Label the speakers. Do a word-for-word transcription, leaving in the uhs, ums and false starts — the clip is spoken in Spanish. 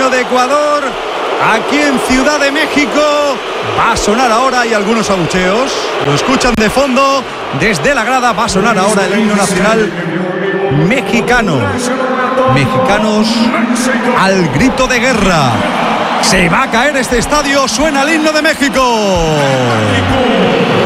Speaker 1: himno de Ecuador aquí en Ciudad de México. Va a sonar ahora, hay algunos abucheos, lo escuchan de fondo desde la grada. Va a sonar ahora el himno nacional mexicano. Mexicanos al grito de guerra. Se va a caer este estadio, suena el himno de México.